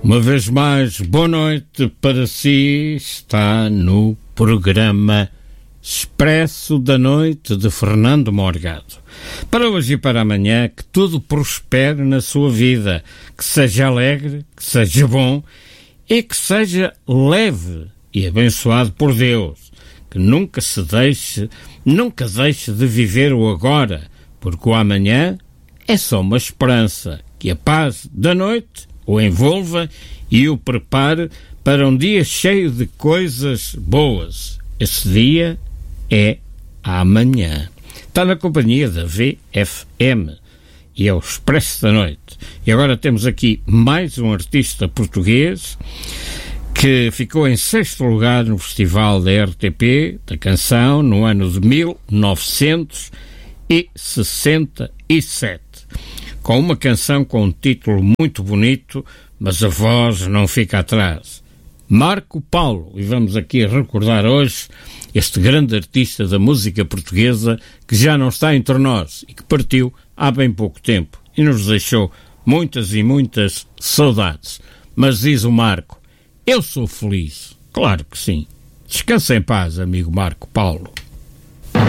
Uma vez mais, boa noite para si. Está no programa Expresso da Noite de Fernando Morgado. Para hoje e para amanhã, que tudo prospere na sua vida, que seja alegre, que seja bom e que seja leve e abençoado por Deus. Que nunca deixe de viver o agora, porque o amanhã é só uma esperança. Que a paz da noite o envolva e o prepare para um dia cheio de coisas boas. Esse dia é amanhã. Está na companhia da VFM e é o Expresso da Noite. E agora temos aqui mais um artista português que ficou em 6º lugar no Festival da RTP da Canção no ano de 1967. Com uma canção com um título muito bonito, mas a voz não fica atrás. Marco Paulo, e vamos aqui recordar hoje este grande artista da música portuguesa que já não está entre nós e que partiu há bem pouco tempo e nos deixou muitas e muitas saudades. Mas diz o Marco, eu sou feliz. Claro que sim. Descansa em paz, amigo Marco Paulo.